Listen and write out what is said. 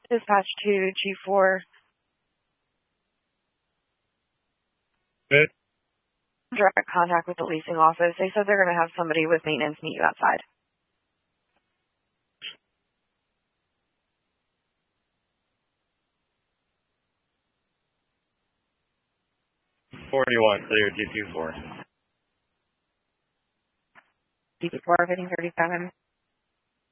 Dispatch to G4. Good. Direct contact with the leasing office. They said they're going to have somebody with maintenance meet you outside. Clear GQ4. GQ4, 1537.